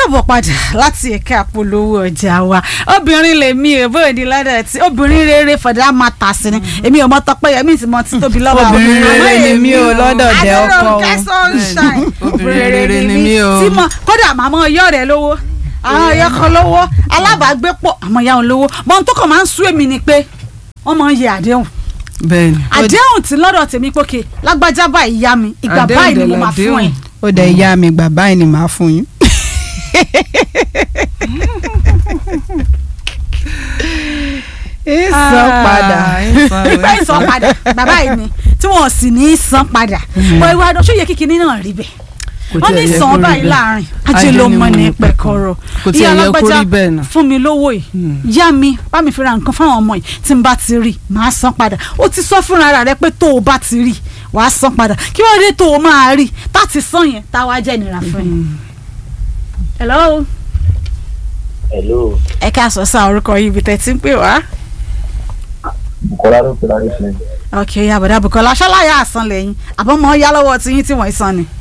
káàbọ̀ padà láti ẹ̀ka àpolówó ọjà wa obìnrin lèmi ò bóyá ní ládàá tí obìnrin rere fọdà máa tà sí ni èmi ò mọ tọpẹ́ yẹmí tí mo ti tóbi lọ́wọ́ obìnrin rere ni mí o lọ́dọ̀ dẹ ọkọ obìnrin rere ni mí tí mo kódà màmá ọyọ́ rẹ̀ lówó àwọn ọyọ́ kan lówó alábàágbépọ̀ àmọ́ ìyá wọn lówó mọ tó kàn máa ń sú èmi ni pé wọ́n máa ń yẹ àdéhùn bẹ́ẹ̀ni àdéhùn tí lọ́dọ̀ tèmi pókè lágbájá báyìí yá mi ìgbà báyìí ni mo máa fún ẹ. ó dẹ̀ ìyá mi ìgbà báyìí ni màá fún yín. ìsan padà ìsan padà bàbá yìí ni tí wọn sì ní í san padà bọ ìwà àdọ́sọ yẹ kíkiní náà rí bẹ́ẹ̀ wọ́n ní sàn báyìí láàrin ajé ló mọ ní pẹ̀kọ́rọ̀ ìyá alágbájá fún mi lówó yìí yá mi bá mi fi ra nǹkan fáwọn ọmọ yìí tí n bá ti rí màá san padà ó ti sọ fúnra rẹ pé tó o bá ti rí wàá san padà kí wọ́n dé tó o máa rí táti san yẹn táwa jẹ́ ìnira fún yẹn. hello. hello. ẹ ká sọ sáà orúkọ yìí ibi tẹ́ ti ń pè wá. Bukola ló pè láti ṣe. ok yàbọ̀dá Bukola ṣọláyà àsan lẹ́yìn àbọ̀mọ́ yá lọ́wọ́ tí yín tí wọ́n san ni.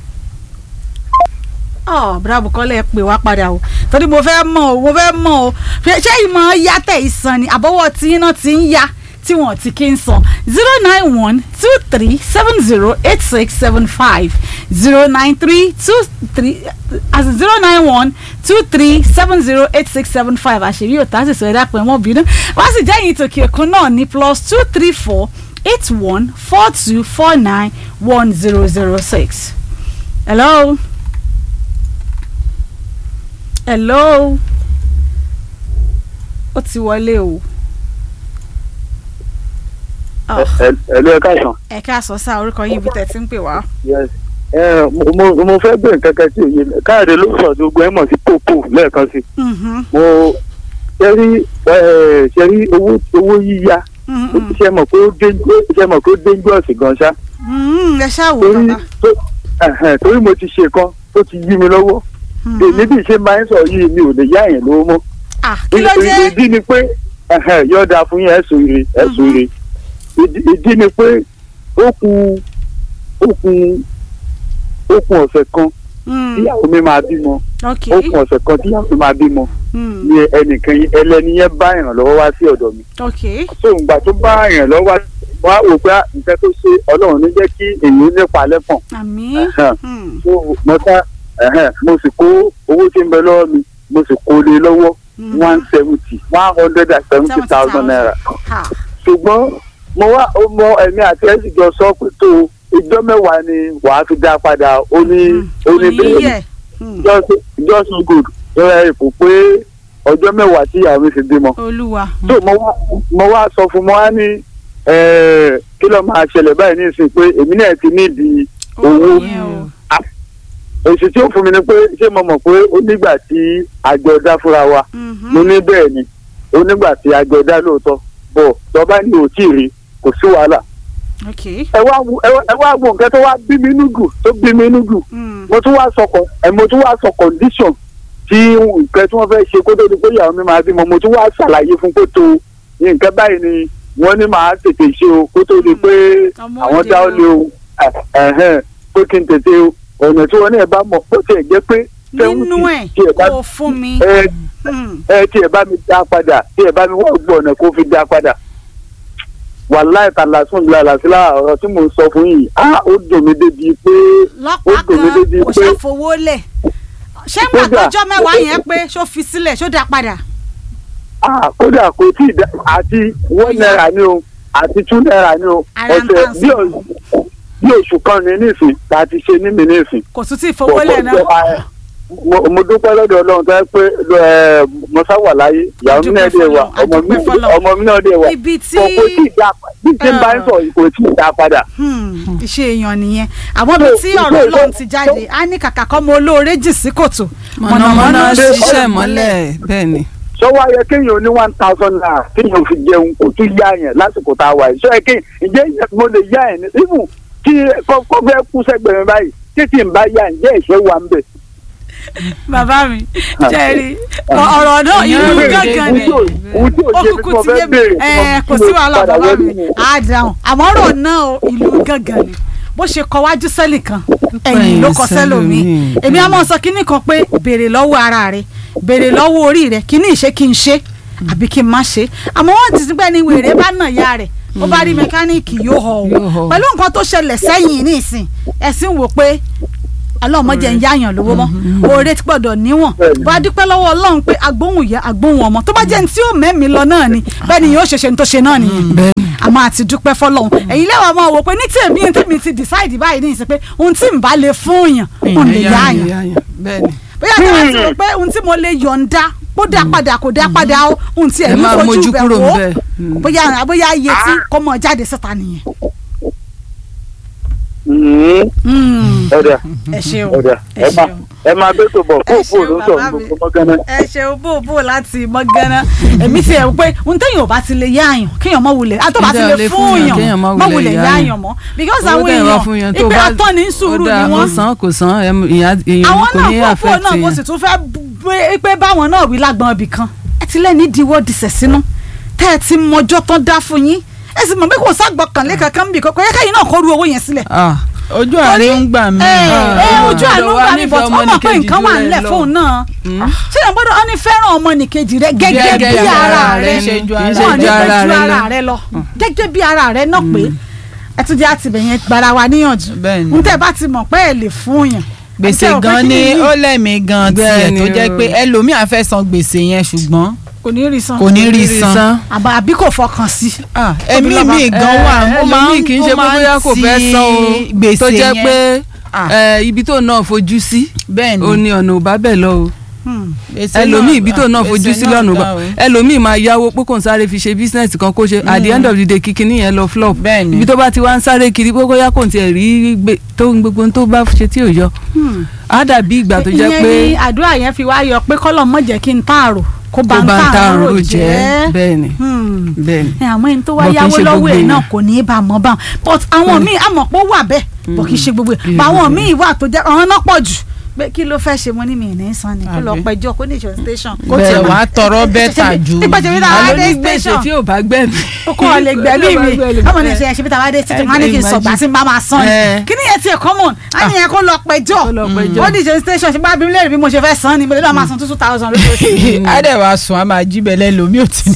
bra Bukola ẹ pè wá padà o torí mo fẹ́ mọ̀ o ṣé ìmọ̀ yá tẹ̀ ìsan ni àbọ̀wọ̀ tí yín náà ti ń yá tí wọ́n ti kí n san 09123708675 09123708675 àṣírí òtá sì sọ ẹ̀dá pẹ̀ mọ́ bínú wá sì jẹ́ ìyìn tòkè òkun náà ní +2348142491006. hello ó ti wọlé o. Hello, ẹ káàsán. ẹ káàsán sá orúkọ yín ibi tẹ́ ti ń pè wá. mo fẹ́ gbé nǹkan kan sí òye káàdé ló sọ gbogbo ẹ̀ mọ̀ sí pòpò lẹ́ẹ̀kan sí. mo ṣe rí owó yíyá ṣe mọ̀ pé ó dangerous gan ṣá. ẹ ṣáà wò bàbá. torí mo ti ṣe kan tó ti yí mi lọ́wọ́ èmi bí ṣe máa ń sọ yìí mi ò lè yá yẹn lówó mọ́. kí ló dé. ìdí ni pé yọ̀ọ̀dà fún yín ẹ̀sùn ire ìdí ni pé ó kù ọ̀sẹ̀ kan tíyàwó mi máa bímọ ó kù ọ̀sẹ̀ kan tíyàwó mi máa bímọ ni ẹnìkan ẹlẹ́ni yẹn bá ìrànlọ́wọ́ wá sí ọ̀dọ̀ mi so ìgbà tó bá ìrànlọ́wọ́ wá wò pé nǹkan tó ṣe Ọlọ́run ní jẹ́ kí èyí nípa lẹ́pọ̀n mo sì kó owó tí ń bẹ lọ́wọ́ mi mo sì kó lé lọ́wọ́ 170,000 naira ṣùgbọ́n mo ẹ̀mí àti ẹ̀sì jọ sọ pé tó ìjọ mẹ́wàá ni wàá fi dá padà ó ní bẹ́ẹ̀ just so good lọ́wọ́ èkó pé ọjọ́ mẹ́wàá tí ìyàwó mi fi bímọ. tó mo wá sọ fún mo wá ní kí ló máa ṣẹlẹ̀ báyìí ní ìsìn pé èmi náà ti nídìí owó èsì tí ó fún mi ni pé ṣé mo mọ̀ pé ó nígbà tí àjọ dá fúnra wa mo ní bẹ́ẹ̀ ni ó nígbà tí àjọ dá lóòótọ́ bọ̀ tọ́ba ní ò tí ì rí kò sí wàhálà. ẹ wá wo nǹkan tó wá bí mi núgù mo tún wá sọ condition tí nǹkan tí wọ́n fẹ́ ṣe kó tó di pé ìyàwó mi máa bímọ mo tún wá ṣàlàyé fún kó tó nǹkan báyìí ni wọ́n ní màá tètè ṣe o kó tó di pé àwọn dá ó lé o pé kí n tètè o ọ̀nà tí wọ́n ní ẹ̀ bá mọ̀ ó tiẹ̀ jẹ́ pé nínú ẹ̀ kò fún mi. tí ẹ bá mi dá padà tí ẹ bá mi wọ́n gbọ́ ọ̀nà kó fi dá padà wàláì tàlà sùn lálàsílà ọ̀rọ̀ tí mo sọ fún yìí ó dùn mí débi pé lọ́pàá kan kò ṣàfowó lẹ̀ ṣé gbàgbọ́jọ́ mẹ́wàá yẹn pé ṣó fi sílẹ̀ ṣó dá padà. kódà kò tí ì dá àti 1 naira ni o àti 2 naira ni o ọ̀sẹ̀ bí oṣù kan ní nísìn láti ṣe ní mi nísìn. kò tún tí ì fowó lẹ̀ náà. mo dúpẹ́ lọ́dọ̀ Ọlọ́run tó yẹ pé mo sá wà láyé ìyàwó mi náà dé wà ọmọ mi náà dé wà ibi tí kò tí ì dá bí ṣe ń bá ń sọ kò tí ì dá padà. iṣẹ́ èèyàn nìyẹn àmọ́ bí tí ọ̀rọ̀ Ọlọ́run ti jáde á ní kàkà kọ́ mọ olóore jì sí kòtò mọ̀nàmọ́ná ṣiṣẹ́ mọ́lẹ̀ bẹ́ẹ̀ ni. sọ́wọ́ ayẹ kéèyàn ní 1,000 naira kéèyàn fi jẹun kó tún yá yẹn lásìkò tá a wà yìí sọ yẹ kéèyàn ìjẹ́ mo lè yá yẹn níbù kí kọ́ fẹ́ kú sẹ́gbẹ̀rẹ̀ báyìí títí ń bá yá ǹjẹ́ ìṣẹ́ wà ń bẹ̀. bàbá mi jẹ́rìí ọ̀rọ̀ náà ìlú gángan ni òkùnkùn ti yé mi kò sí wàhálà bàbá mi á dáhùn àmọ́ ọ̀rọ̀ náà ìlú gángan ni bó ṣe kọ wájú sẹ́lì kan ẹ̀yìn ló kọ sẹ́lòmíì èmi á máa sọ kínní kan pé béèrè lọ́wọ́ ara rẹ béèrè lọ́wọ́ orí rẹ kínní ìṣe kí n ṣe àbí kí n má ṣe àmọ́ wọ́n ti sígbẹ́ ni wèrè bá nà ya rẹ̀ ó bá rí mẹkáníìkì yóò họ o pẹ̀lú nǹkan tó ṣẹlẹ̀ sẹ́yìn ní ìsìn ẹ̀sìn wò pé ọlọ́mọdé ń yáyàn lówó mọ́ oore ti gbọ́dọ̀ níwọ̀n bá dúpẹ́ lọ́wọ́ ọlọ́run pé agbóhùn ìyá agbóhùn ọmọ tó bá jẹ́ ní tí ó mẹ́mí lọ náà ni bẹ́ẹ̀ ni yóò ṣe ní tó ṣe náà nìyẹn àmọ́ àti dúpẹ́ fọlọ́run ẹ̀yin lẹ́wọ̀n máa wò pé ní tèmi ti decide báyìí ní ìsìn pé ohun tí n bá lè fún yàn òun lè yáyàn bóyá tí wọ́n ti rò pé ohun tí mo lè yọ̀ǹda kó dá padà kò dá padà ó ohun tí ẹ̀mí fojú bẹ̀ wò bóyá iye tí kò mọ̀ jáde síta nìyẹn. ọ̀dà ẹ ṣeun ọ̀dà ẹ máa bẹ́ tó bọ̀ bó ló sọ gbogbo mọ́gánná. ẹ ṣeun bó láti mọ́gánná èmi ti ẹ̀ pé ohun téèyàn ò bá ti lè yáàyàn kéèyàn mọ̀ wulẹ̀ àtọ́ bá ti lè fún yàn mọ̀ wulẹ̀ yáàyàn mọ́ because àwọn èèyàn ìpè àtọ́ ní sùúrù ni wọ́n. kò san èèyàn kò ní àwọn affect náà mo sì tún fẹ́ pé báwọn náà wí lágbọ́n ibì kan ẹ ti lẹ́ni ìdíwọ́ dìṣẹ̀ sínú tẹ́ ẹ ti mọjọ́ tán dá fún yín ẹ sì mọ̀ pé kò ságbọ̀kànlé kankan bì kọ́kọ́ yẹ káyìn náà kó ru owó yẹn sílẹ̀. ojú ààrẹ ń gbà mí. ojú ààrẹ ń gbà mí but ọmọ pé nǹkan wà nílẹ̀ fóun náà ṣé ẹ gbọ́dọ̀ ọ ní fẹ́ràn ọmọnìkejì rẹ gẹ́gẹ́ bí ara rẹ wọ́n ní pẹ́ ju ara rẹ lọ gẹ́gẹ́ bí ara rẹ náà pé ẹ tún jẹ́ àtìbẹ̀yẹn gbara wa níyànjú ń tẹ́ bá ti mọ̀ pé ẹ lè fún yàn. gbèsè gan ni ó lẹ́mìí gan tiẹ̀ tó jẹ́ pé ẹlòmíà fẹ́ san gbèsè yẹn ṣùgbọ́n kò ní rí san àbí kò fọkàn sí. ẹ̀mí mi gan wà ó máa ń kì í ṣe pé bóyá kò fẹ́ san o gbèsè yẹn tó jẹ́ pé ibi tó náà fojú sí ó ní ọ̀nà ò bá bẹ̀ lọ o ẹlòmíì ibi tó náà fojú sí lọ́nà bá ẹlòmíì máa yáwó pé kò ń sáré fi ṣe business kan kó ṣe at the end of the day kíkiní yẹn lọ flop ibi tó bá ti wá ń sáré kiri pé kóyá kò ń tiẹ̀ rí tó ń gbogbo tó bá ṣe tí ò yọ á dàbí ìgbà tó jẹ́ pé. ìyẹn ni àdúrà yẹn fi wá yọ pé kọ́lọ̀ mọ̀ jẹ́ kí n tààrò kó bá ń tààrò jẹ́ bẹ́ẹ̀ni bẹ́ẹ̀ni. àmọ́ ẹni tó wá yáwó lọ́wọ́ ẹ̀ náà kò ní í bá a mọ́ bá wọn but àwọn míì àmọ̀ pé ó wà bẹ́ẹ̀ bọ̀ kì í ṣe gbogbo ẹ̀ bá àwọn míì wà tó jẹ́ àwọn náà pọ̀ jù pé kí ló fẹ́ ṣe mo ní mi ní san ni kó lọ pẹjọ́ kó ní ìṣòro station. kó tiẹ̀ wá tọrọ bẹ́tà ju alónígbèsè tí ò bá gbẹ̀mí. ó kọ́ ọ lè gbẹ̀mí mi ọmọ ní ṣe ṣe bí tàwa dé títí wọn á ní kí n sọgbà sí bá máa san ni kí ni yẹn tiẹ̀ common á ní yẹn kó lọ pẹjọ́ ó ní ìṣòro station ṣe bá bí lè rí bí mo ṣe fẹ́ san ni mo lè lọ́ọ́ máa san 2,000 lóṣooṣù. á dẹ̀ wá sùn á máa jí bẹ́lẹ̀ lómi ò tí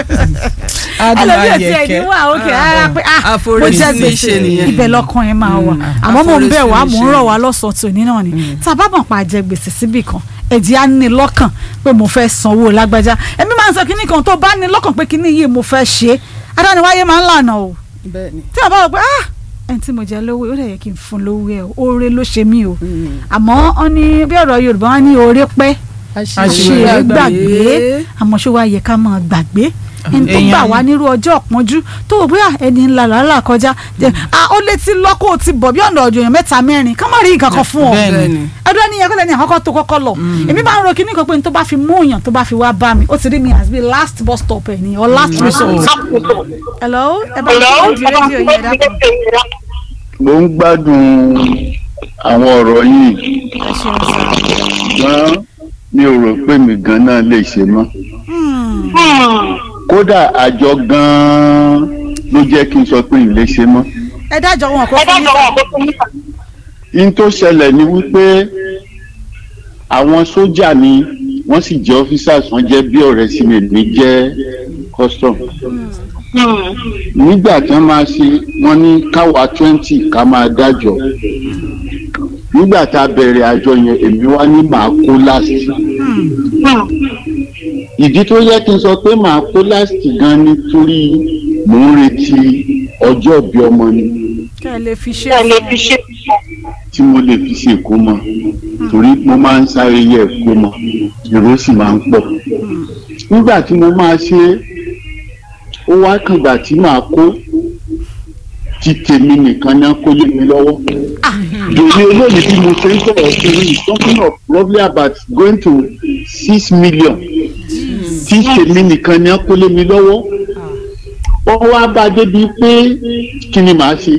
ẹlòmí ò tiẹ̀ ní wà ókè rárá pé mo jẹ́ gbèsè ibẹ̀ lọ́kàn yẹn máa wà àmọ́ mo ń bẹ̀ wá mo ń rọ̀ wá lọ́sọ̀ọ́ tòní náà ni tàbá bọ̀ pa jẹ gbèsè síbì kan ẹ̀dí á ní lọ́kàn pé mo fẹ́ sanwó lágbájá èmi máa ń sọ kíní kan tó bá ní lọ́kàn pé kíní yìí mo fẹ́ ṣe adániwáyé máa ń lànà o tí wọ́n bá wọ pé ẹni tí mo jẹ lówó ó lè yẹ kí n fún lówó ẹ oore ló ṣe mí o àmọ́ ọ ní bí ọ̀rọ̀ Yorùbá wọn ní oore pẹ́ àṣírí gbàgbé àmọ́ ṣó wá yẹ ká máa gbàgbé ẹni tó gbà wá nírú ọjọ́ ọ̀pọ̀njú tó wò bóyá ẹni ńlá làálàá kọjá ó lè ti lọ́kọ́ ò ti bọ̀ bí ọ̀nà ọ̀dọ̀ èèyàn 3-4 ká má rí nǹkan kan fún ọ ẹdún ẹni yẹn kó lẹ́ni àkọ́kọ́ tó kọ́kọ́ lọ èmi máa ń ro kíní kan pé ní tó bá fi mú èèyàn tó bá fi wá bá mi ó ti rí mi as bí last bus stop ẹ̀ ní or last resort. hello ẹ bá mi di rédíò yẹn dákun. mo ń gbádùn àwọn ọ̀rọ̀ yìí ṣùgbọ́n mi ò rò pé mi gan-an lè ṣe mọ́ kódà àjọ gan-an ló jẹ́ kí n sọ pé ìlé ṣe mọ́. ẹ dájọ́ wọn kó fún yín. in tó ṣẹlẹ̀ ni wípé àwọn sójà ni wọ́n sì jẹ́ officers wọ́n jẹ́ bí ọ̀rẹ́ sí mi jẹ́ custom. nígbà tí wọ́n máa ṣe wọ́n ní káwa 20 ká máa dájọ́ nígbà tá a bẹ̀rẹ̀ àjọ yẹn èmi wá ní màá kó last. ìdí tó yẹ kí n sọ pé màá kó last gan nítorí mò ń retí ọjọ́ ìbí ọmọ ni. kẹ́ ẹ lè fi ṣe tí mo lè fi ṣe ìkómọ torí mo máa ń sáré yẹ ìkómọ èrò sì máa ń pọ̀. nígbà tí mo máa ṣe ó wá kàngbà tí màá kó ti tèmi nìkan náà kó lé mi lọ́wọ́. Dèlé olóyè bí mo ṣe ń sọ̀rọ̀ sí i something of probably about going to 6 million. Tí tèmi nìkan náà kó lé mi lọ́wọ́. Wọ́n wá bá débi pé kí ni màá ṣe.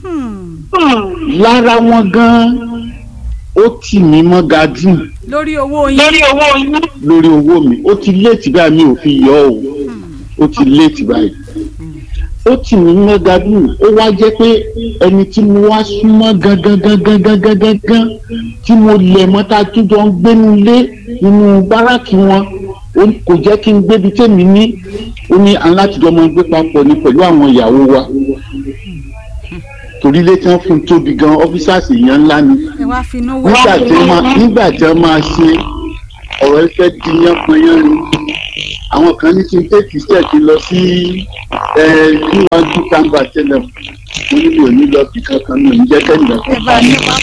Lára wọn gan-an ó tì mí mọ́ gádùn. lórí owó yín. lórí owó mi ó ti léètì báyìí mi ò fi yọ ọ́ ó ti léètì báyìí. ó tì mí mẹ́gàdùn ó wá jẹ́ pé ẹni tí mo wá súnmọ́ gangan tí mo lẹ̀ mọ́ta tó jọ ń gbénu lé inú báràkì wọn kò jẹ́ kí n gbébi tèmi ní ó ní alátìjọ́ máa ń gbé papọ̀ ní pẹ̀lú àwọn ìyàwó wa torí ilé tí wọ́n fún tóbi gan ọ́fíṣàsì èèyàn ńlá ni nígbà tí wọ́n máa ṣe ọ̀rọ̀ ìfẹ́ di yánpọnyán ni àwọn kan ní kí n tètè ṣẹ́ẹ̀kì lọ sí níwájú kàńbà tẹ́lẹ̀ mo ní mi ò ní lọ bí kankan mi ò ní jẹ́ kẹ́nìyàn kan.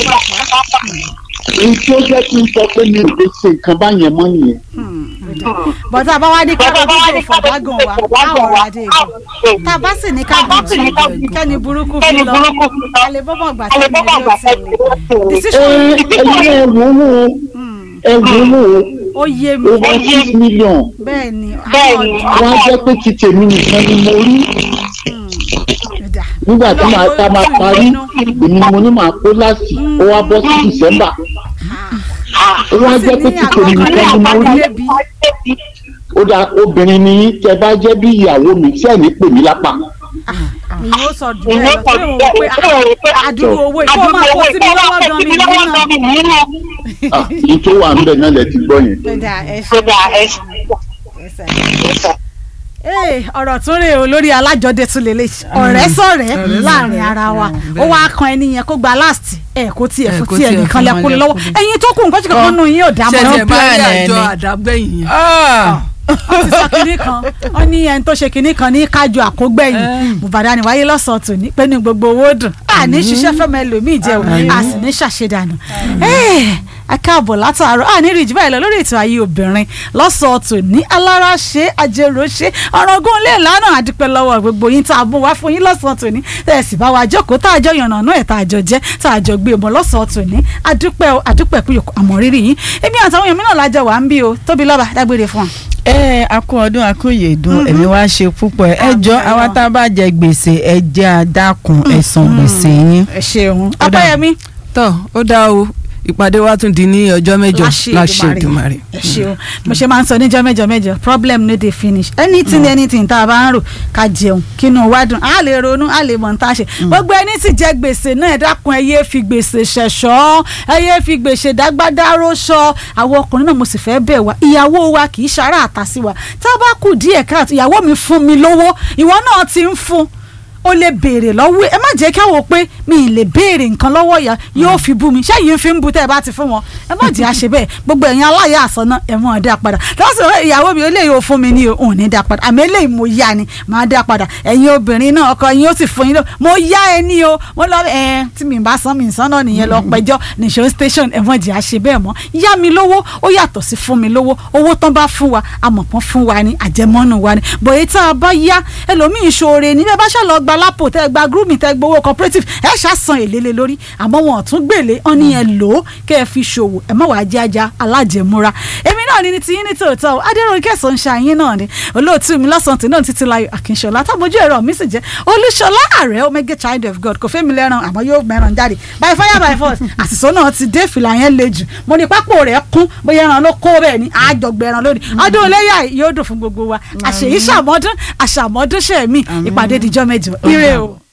èyí tí ó jẹ́ kí n sọ pé mi ò lè ṣe nǹkan báyẹn mọ́ nìyẹn. bọ́tà bá wá ní ká bá gbọ́dọ̀ fọ̀dágàn wa káwọn ọ̀rọ̀ adé ìgbò tá a bá sì ní ká gbọ́dọ̀ kẹ́ni burúkú fi lọ alẹ́ bọ́bọ̀ gbà tí mi ló ẹ̀wọ̀n ó yé mi over 6 million bẹ́ẹ̀ni wọ́n á jẹ́ pé ti tèmi nìkan ni mo rí nígbà tí màá máa parí èmi mo ní màá kó láti ó wá bọ́ sí December ó wá jẹ́ pé ti tèmi nìkan ni mo rí ó dá obìnrin ni tẹ́ bá jẹ́ bí ìyàwó mi tí ẹ̀ ní pè mí lápá. ìyẹn ó sọ jù bẹ́ẹ̀ lọ pé òun pé àdúró owó ìfowó máa kó sí mi lọ́wọ́ gan mi nínú. ní tó wà ń bẹ̀ náà lẹ ti gbọ́ yẹn. ọ̀rọ̀ tún rèé o lórí alájọdé tún lélẹ̀ ọ̀rẹ́ sọ̀rẹ́ láàrin ara wa ó wá kan ẹni yẹn kó gba last kó tiẹ̀ fún tiẹ̀ nìkan lẹ kó lè lọ́wọ́ ẹ̀yin tó kù nǹkan tí kankan nù yín ò dá mọ́. ṣẹ̀ṣẹ̀ báyìí àjọ àdágbẹ̀yìn yẹn. wọ́n ti sọ kinní kan wọ́n ní ẹni tó ṣe kinní kan ní kájọ àkógbẹ̀yìn bùbàdàn wáyé lọ́sàn-án tòní pé ní gbogbo owó dùn àní ṣiṣẹ́ fẹ́mi ẹlòmíì jẹ́ o a sì ní ṣàṣedànù akáàbọ̀ látàárọ̀ àní rí ìjìbá ìlọ lórí ètò ayé obìnrin lọ́sàn-án tòní alára ṣe àjẹrò ṣe ọ̀rọ̀gún lè lánàá àdúpẹ́ lọ́wọ́ gbogbo yín tá a bún wá fún yín lọ́sàn-án tòní tẹ̀ sì bá wa jókòó tá a jọ yànnà náà ẹ̀ tá a jọ jẹ́ tá a jọ gbé e mọ́ lọ́sàn-án tòní àdúpẹ́ pé àmọ́ rírì yín èmi àtàwọn èèyàn mìíràn lájọ wà ń bí o tóbi lọ́ba dágbére fún wa. akú ọdún akóyè dùn èmi wá ṣe púpọ̀ ẹjọ́ àwa tá a bá jẹ gbèsè ẹ jẹ́ àdákùn ẹ̀san gbèsè yín. ẹ ṣeun Ọpẹ́yẹmí. tọ́ ó dá o ìpàdé wa tún di ní ọjọ́ mẹ́jọ láṣẹ Èdùmàrè. ẹ ṣeun mo ṣe máa ń sọ níjọ́ mẹ́jọ problem no dey finish anything tá a bá ń rò ká jẹun kínú wa dùn á lè ronú á lè mọ̀ ní tá a ṣe gbogbo ẹni tí jẹ gbèsè náà ẹ dákun ẹ yéé fi gbèsè ṣẹ̀ṣọ́ ẹ yéé fi gbèsè dágbádáró ṣọ́ àwọn ọkùnrin náà mo sì fẹ́ bẹ̀ wá ìyàwó wa kì í ṣara àtà sí wa tá a bá kù díẹ̀ káàtó ìyàwó mi fún mi lówó ìwọ náà ti ń fún o lè béèrè lọ́wọ́ ẹ má jẹ́ káwọ́ pé mi ì lè béèrè nǹkan lọ́wọ́ ìyá yóò fi bú mi ṣé yìí fi ń bu tẹ́ ẹ bá ti fún wọn ẹ má jẹ́ àṣẹ bẹ́ẹ̀ gbogbo ẹ̀yin aláya àsọ̀nà ẹ̀ mọ̀ ọ́ dá padà lọ́sọ̀rọ̀ ìyàwó mi eléyìí ò fún mi ní òun ní dá padà àmì eléyìí mo yá ni máa dá padà ẹ̀yin obìnrin náà ọkọ yín ó sì fún yín lọ mo yá ẹ ní o mo lọ tí mi bá san mi san náà nìyẹn lọ pẹjọ́ nìṣó station ẹ̀ mọ̀ jẹ́ àṣẹ bẹ́ẹ̀ mọ́ yá mi lówó ó yàtọ̀ sí fún mi lówó owó tán bá fún wa àmọ̀pọ̀ fún wa ni àjẹmọ́nù wa ni bòye tá a bá yá ẹlòmíì ṣoore ní bẹ́ẹ̀ bá ṣàlọ́ gba lápò tẹ́ gba gúrúmì tẹ gbowó cooperative ẹ ṣàṣàn èlélẹ lórí àmọ́ wọn tún gbèlè ọ ní ẹ lò ó kẹ́ ẹ fi ṣòwò ẹ má wàá jẹ ajá alájẹmúra èmi náà ní ti yín ní tòótọ́ Adérónkẹ́ Sunshine náà ni olóòtú mi lọ́sàn-án tí náà Títílayọ̀ Akínṣọlá tábójú ẹ̀rọ mi sì jẹ́ Olúṣọlá Ààrẹ Omega Child of God kò fẹ́ mi lẹ́ràn àmọ́ yóò mẹ́ràn jáde by fire by force àṣìṣọ́ náà ti dé fìlà yẹn le jù mo ní pápó rẹ̀ kún bóyá ẹran ló kó bẹ́ẹ̀ ni àjọgbẹ̀ràn lónìí ọdún Iléyá yóò dùn fún gbogbo wa àṣèyí ṣàmọ́dún àṣàmọ́dún ṣẹ̀mí ìpàdé dijọ́ mẹ́jọ ire o.